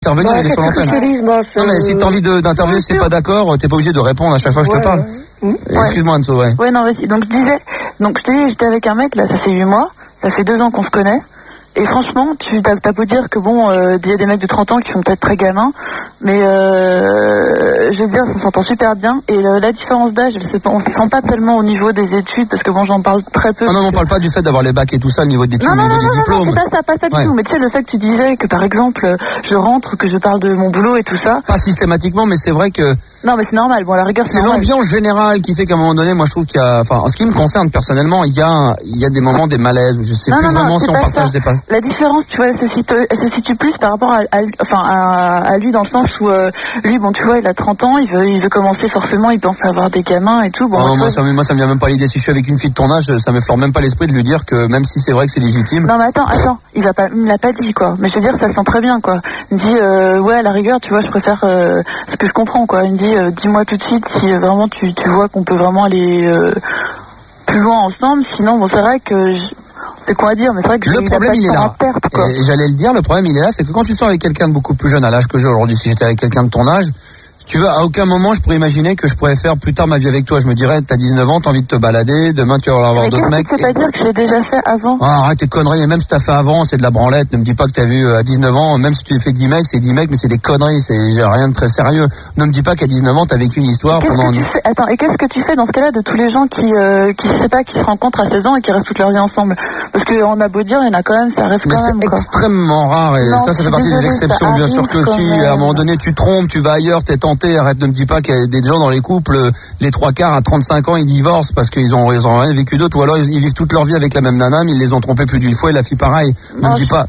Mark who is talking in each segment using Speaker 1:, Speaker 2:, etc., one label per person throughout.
Speaker 1: Intervenir, il est sur l'antenne. Non, mais si t'as envie d'intervenir, si t'es pas d'accord, t'es pas obligé de répondre à chaque fois que je te parle. Excuse-moi, Anso, ouais.
Speaker 2: Ouais, non, vas-y. Donc, je te dis, j'étais avec un mec, là, ça fait 8 mois. Ça fait 2 ans qu'on se connaît. Et franchement, t'as beau dire que bon, il y a des mecs de 30 ans qui sont peut-être très gamins, mais je veux dire, ça s'entend super bien. Et la différence d'âge, on se sent pas tellement au niveau des études, parce que bon, j'en parle très peu.
Speaker 1: Non, on parle pas du fait d'avoir les bacs et tout ça, le niveau d'études, le niveau des diplômes.
Speaker 2: Non, c'est pas ça du tout. Mais tu sais, le fait que tu disais que par exemple, je rentre, que je parle de mon boulot et tout ça.
Speaker 1: Pas systématiquement, mais c'est vrai que.
Speaker 2: Non, mais c'est normal. Bon, à la rigueur,
Speaker 1: c'est l'ambiance générale qui fait qu'à un moment donné, moi, je trouve qu'il y a, enfin, en ce qui me concerne personnellement, il y a des moments, des malaises, je sais plus vraiment si on partage des pas.
Speaker 2: La différence, tu vois, elle se situe plus par rapport à lui, dans le sens où, lui, bon, tu vois, il a 30 ans, il veut commencer forcément, il pense avoir des gamins et tout. Bon,
Speaker 1: moi, ça me vient même pas l'idée. Si je suis avec une fille de ton âge, ça me flore même pas l'esprit de lui dire que même si c'est vrai que c'est légitime.
Speaker 2: Non, mais attends, il me l'a pas dit, quoi. Mais je veux dire, ça se sent très bien, quoi. Il me dit, ouais, à la rigueur, tu vois, je préfère, ce que je comprends, quoi. Il me dit, dis-moi tout de suite si vraiment tu vois qu'on peut vraiment aller plus loin ensemble. Sinon, bon, c'est vrai que c'est quoi à dire, mais c'est vrai que
Speaker 1: le problème il est là. Et j'allais le dire, le problème il est là, c'est que quand tu sors avec quelqu'un de beaucoup plus jeune à l'âge que j'ai aujourd'hui, si j'étais avec quelqu'un de ton âge, tu veux, à aucun moment je pourrais imaginer que je pourrais faire plus tard ma vie avec toi. Je me dirais, t'as 19 ans, t'as envie de te balader, demain tu vas avoir d'autres mecs.
Speaker 2: C'est pas dire que je l'ai déjà fait avant.
Speaker 1: Ah, arrête tes conneries, et même si t'as fait avant, c'est de la branlette. Ne me dis pas que t'as vu à 19 ans, même si tu fait 10 mecs, c'est 10 mecs, mais c'est des conneries, c'est rien de très sérieux. Ne me dis pas qu'à 19 ans, t'as vécu une histoire pendant...
Speaker 2: Attends, et qu'est-ce que tu fais dans ce cas-là de tous les gens qui se rencontrent à 16 ans et qui restent toute leur vie ensemble? Parce qu'on a beau dire, il y en a quand même, ça reste quand même.
Speaker 1: C'est extrêmement rare, et ça fait partie des exceptions, bien sûr que si, à un moment donné, tu trompes, tu vas ailleurs, t'es tenté, arrête de me dire pas qu'il y a des gens dans les couples, les 3/4 à 35 ans, ils divorcent parce qu'ils ont rien vécu d'autre, ou alors ils vivent toute leur vie avec la même nana, mais ils les ont trompés plus d'une fois et la fille pareil. Ne me dis pas,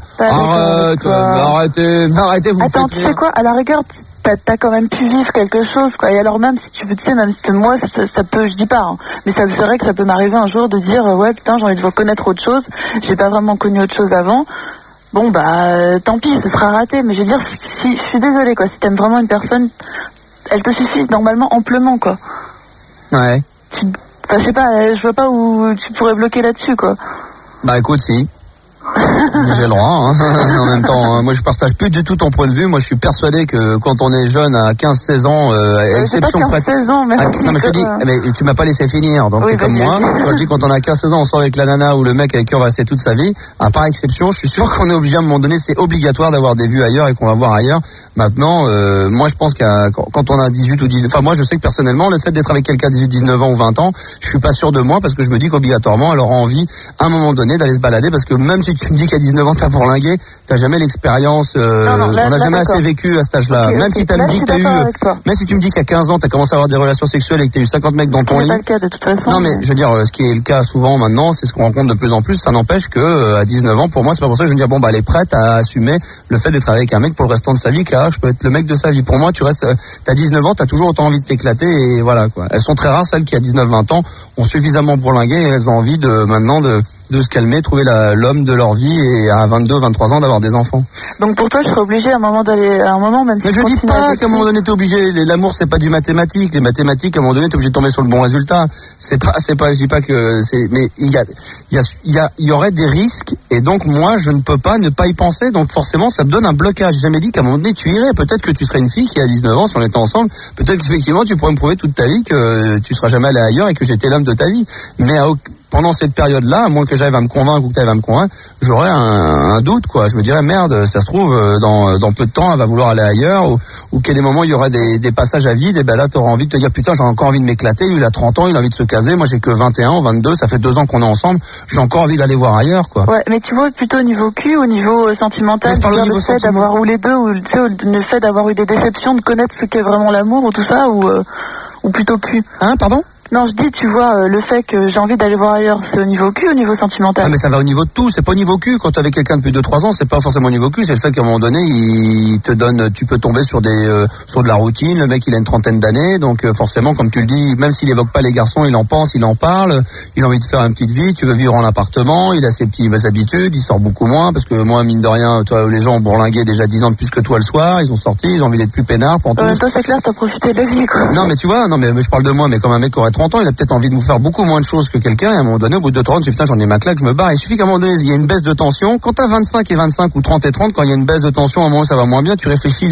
Speaker 1: arrêtez, vous
Speaker 2: attends, tu sais quoi, à la rigueur, t'as quand même pu vivre quelque chose, quoi. Et alors même si tu veux, tu sais, même si moi, ça peut, je dis pas, hein, mais ça c'est vrai que ça peut m'arriver un jour de dire, ouais, putain, j'ai envie de connaître autre chose, j'ai pas vraiment connu autre chose avant. Bon, bah, tant pis, ce sera raté, mais je veux dire, si je suis désolée, quoi, si t'aimes vraiment une personne, elle te suffit normalement amplement, quoi.
Speaker 1: Ouais.
Speaker 2: Enfin, je sais pas, je vois pas où tu pourrais bloquer là-dessus, quoi.
Speaker 1: Bah écoute, si. J'ai le droit, hein. En même temps, moi je partage plus du tout ton point de vue. Moi je suis persuadé que quand on est jeune à 15-16 ans, exception prête.
Speaker 2: 16 ans, mais
Speaker 1: non mais je te dis, mais tu m'as pas laissé finir, donc oui, comme moi. Quand je dis quand on a 15-16 ans, on sort avec la nana ou le mec avec qui on va rester toute sa vie, à part exception, je suis sûr qu'on est obligé à un moment donné, c'est obligatoire d'avoir des vues ailleurs et qu'on va voir ailleurs. Maintenant, moi je pense quand on a 18 ou 19, enfin moi je sais que personnellement, le fait d'être avec quelqu'un de 18, 19 ans ou 20 ans, je suis pas sûr de moi parce que je me dis qu'obligatoirement elle aura envie à un moment donné d'aller se balader parce que même si tu me dis qu'à 19 ans t'as bourlingué, t'as jamais l'expérience, on n'a jamais assez vécu à cet âge-là. Même si tu me dis qu'à 15 ans t'as commencé à avoir des relations sexuelles et que t'as eu 50 mecs dans ton lit.
Speaker 2: C'est pas le cas de toute façon.
Speaker 1: Non mais je veux dire, ce qui est le cas souvent maintenant, c'est ce qu'on rencontre de plus en plus. Ça n'empêche que à 19 ans, pour moi, c'est pas pour ça que je veux dire bon bah elle est prête à assumer le fait d'être avec un mec pour le restant de sa vie, car je peux être le mec de sa vie. Pour moi, t'as 19 ans, t'as toujours autant envie de t'éclater et voilà quoi. Elles sont très rares celles qui à 19-20 ans ont suffisamment bourlingué et elles ont envie de se calmer, trouver l'homme de leur vie et à 22, 23 ans d'avoir des enfants.
Speaker 2: Donc pour toi, je serais obligé à un moment même.
Speaker 1: Mais je dis pas qu'à un moment donné t'es obligé. L'amour c'est pas du mathématique. Les mathématiques à un moment donné t'es obligé de tomber sur le bon résultat. C'est pas. Je dis pas que c'est. Mais il y aurait des risques et donc moi je ne peux pas ne pas y penser. Donc forcément ça me donne un blocage. J'ai jamais dit qu'à un moment donné tu irais. Peut-être que tu serais une fille qui a 19 ans si on était ensemble. Peut-être qu'effectivement tu pourrais me prouver toute ta vie que tu seras jamais allé ailleurs et que j'étais l'homme de ta vie. Mais pendant cette période-là, à moins que j'arrive à me convaincre ou que tu arrives à me convaincre, j'aurais un doute, quoi. Je me dirais, merde, ça se trouve, dans peu de temps, elle va vouloir aller ailleurs, ou qu'à des moments, il y aurait des passages à vide, et ben là, tu auras envie de te dire, putain, j'ai encore envie de m'éclater, lui, il a 30 ans, il a envie de se caser, moi, j'ai que 21 ou 22, ça fait 2 ans qu'on est ensemble, j'ai encore envie d'aller voir ailleurs, quoi.
Speaker 2: Ouais, mais tu vois, plutôt au niveau cul, au niveau sentimental, le fait d'avoir, ou les deux, ou le fait d'avoir eu des déceptions, de connaître ce qu'est vraiment l'amour, ou tout ça, ou plutôt cul.
Speaker 1: Hein, pardon?
Speaker 2: Non, je dis, tu vois, le fait que j'ai envie d'aller voir ailleurs, c'est au niveau cul, au niveau sentimental.
Speaker 1: Ah, mais ça va au niveau de tout, c'est pas au niveau cul. Quand t'es avec quelqu'un depuis 2-3 ans, c'est pas forcément au niveau cul, c'est le fait qu'à un moment donné, il te donne, tu peux tomber sur de la routine, le mec il a une trentaine d'années, donc forcément, comme tu le dis, même s'il évoque pas les garçons, il en pense, il en parle, il a envie de faire une petite vie, tu veux vivre en appartement, il a ses petites habitudes, il sort beaucoup moins, parce que moi, mine de rien, toi, les gens ont bourlingué déjà 10 ans de plus que toi le soir, ils ont sorti, ils ont envie d'être plus peinards pour tout.
Speaker 2: Toi, c'est clair, t'as profité de la vie, quoi.
Speaker 1: Non, mais tu vois, mais je parle de moi, mais comme un mec qui aurait 30 30 ans, il a peut-être envie de vous faire beaucoup moins de choses que quelqu'un, et à un moment donné, au bout de 2-3 ans, tu dis, putain, j'en ai ma claque, je me barre. Il suffit qu'à un moment donné, il y a une baisse de tension. Quand t'as 25 et 25 ou 30 et 30, quand il y a une baisse de tension, à un moment, ça va moins bien, tu réfléchis